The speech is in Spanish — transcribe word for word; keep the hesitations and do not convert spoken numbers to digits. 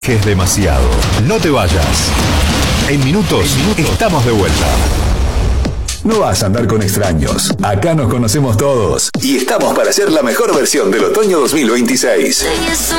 Que es demasiado. No te vayas. En minutos, en minutos estamos de vuelta. No vas a andar con extraños. Acá nos conocemos todos. Y estamos para hacer la mejor versión del otoño dos mil veintiséis.